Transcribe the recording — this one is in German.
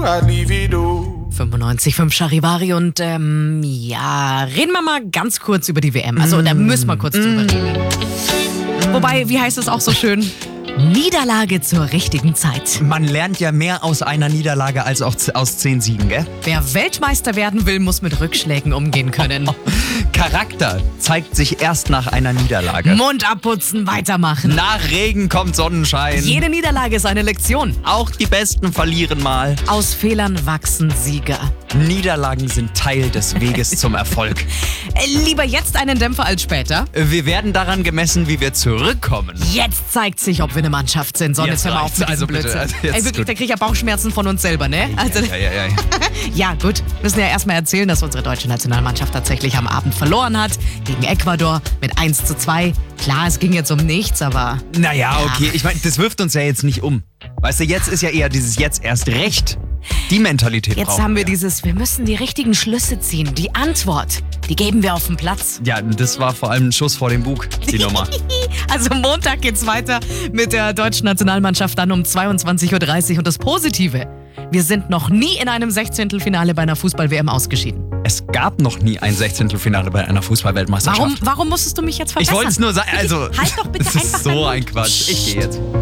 I'd leave it all. 95,5 Charivari und reden wir mal ganz kurz über die WM. Also da müssen wir kurz drüber reden. Wobei, wie heißt es auch so schön? Niederlage zur richtigen Zeit. Man lernt ja mehr aus einer Niederlage als auch aus 10 Siegen, gell? Wer Weltmeister werden will, muss mit Rückschlägen umgehen können. Charakter zeigt sich erst nach einer Niederlage. Mund abputzen, weitermachen. Nach Regen kommt Sonnenschein. Jede Niederlage ist eine Lektion. Auch die Besten verlieren mal. Aus Fehlern wachsen Sieger. Niederlagen sind Teil des Weges zum Erfolg. Lieber jetzt einen Dämpfer als später. Wir werden daran gemessen, wie wir zurückkommen. Jetzt zeigt sich, ob wir eine Mannschaft sind. So, jetzt hör mal auf mit diesem Blödsinn. Wirklich, da krieg ich ja Bauchschmerzen von uns selber, ne? Also, ja, gut. Müssen ja erstmal erzählen, dass unsere deutsche Nationalmannschaft tatsächlich am Abend verloren hat. Gegen Ecuador mit 1:2. Klar, es ging jetzt um nichts, aber... Naja, okay. Ich meine, das wirft uns ja jetzt nicht um. Weißt du, jetzt ist ja eher dieses jetzt erst recht. Die Mentalität jetzt brauchen haben wir wir müssen die richtigen Schlüsse ziehen. Die Antwort, die geben wir auf den Platz. Ja, das war vor allem ein Schuss vor dem Bug, die Nummer. Also Montag geht's weiter mit der deutschen Nationalmannschaft dann um 22:30 Uhr. Und das Positive, wir sind noch nie in einem 16. Finale bei einer Fußball-WM ausgeschieden. Es gab noch nie ein 16. Finale bei einer Fußball-Weltmeisterschaft. Warum musstest du mich jetzt verbessern? Ich wollte es nur sagen, also... Halt doch bitte das ist einfach so deinen ein Mund. Quatsch. Ich gehe jetzt.